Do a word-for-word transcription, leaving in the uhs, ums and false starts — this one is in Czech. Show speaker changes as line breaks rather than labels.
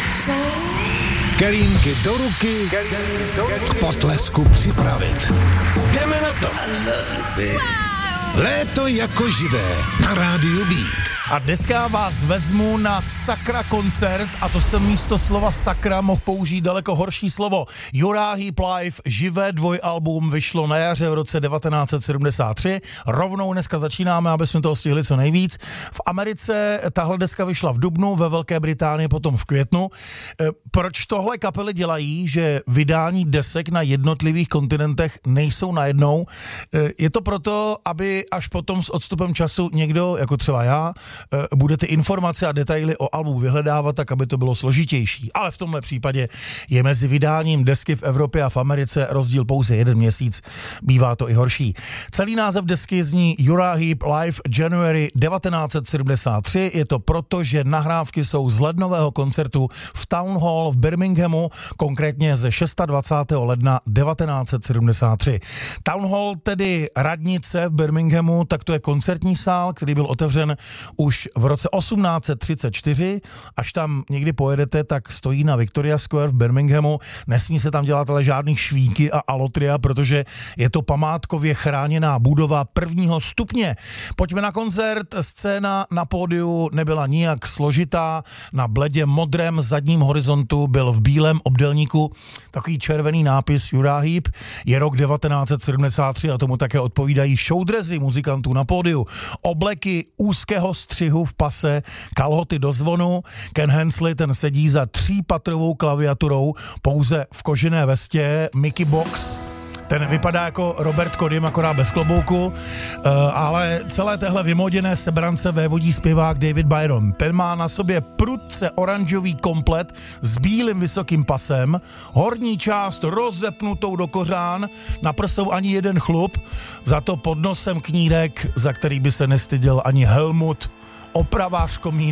Kelímky do ruky, k potlesku připravit. Jdeme na to. Léto jako živé na rádiu Beat.
A dneska vás vezmu na sakra koncert, a to jsem místo slova sakra mohl použít daleko horší slovo. Uriah Heep Live, živé dvojalbum, vyšlo na jaře v roce devatenáct set sedmdesát tři. Rovnou dneska začínáme, aby jsme toho stihli co nejvíc. V Americe tahle deska vyšla v dubnu, ve Velké Británii potom v květnu. E, proč tohle kapely dělají, že vydání desek na jednotlivých kontinentech nejsou najednou? E, je to proto, aby až potom s odstupem času někdo, jako třeba já, bude ty informace a detaily o albu vyhledávat, tak aby to bylo složitější. Ale v tomhle případě je mezi vydáním desky v Evropě a v Americe rozdíl pouze jeden měsíc. Bývá to i horší. Celý název desky zní Uriah Heep Live January devatenáct set sedmdesát tři. Je to proto, že nahrávky jsou z lednového koncertu v Town Hall v Birminghamu, konkrétně ze dvacátého šestého ledna devatenáct set sedmdesát tři. Town Hall, tedy radnice v Birminghamu, tak to je koncertní sál, který byl otevřen už v roce osmnáct set třicet čtyři, až tam někdy pojedete, tak stojí na Victoria Square v Birminghamu. Nesmí se tam dělat ale žádný švíky a alotria, protože je to památkově chráněná budova prvního stupně. Pojďme na koncert. Scéna na pódiu nebyla nijak složitá. Na bledě modrém zadním horizontu byl v bílém obdélníku takový červený nápis Uriah Heep. Je rok devatenáct set sedmdesát tři a tomu také odpovídají showdresy muzikantů na pódiu. Obleky úzkého střihu v pase, kalhoty do zvonu. Ken Hensley, ten sedí za třípatrovou klaviaturou, pouze v kožené vestě. Mickey Box, ten vypadá jako Robert Kodym, akorát bez klobouku, uh, ale celé téhle vymoděné sebrance vévodí zpěvák David Byron. Ten má na sobě prudce oranžový komplet s bílým vysokým pasem, horní část rozepnutou do kořán, na prsou ani jeden chlup, za to pod nosem knírek, za který by se nestyděl ani Helmut, opravář komína.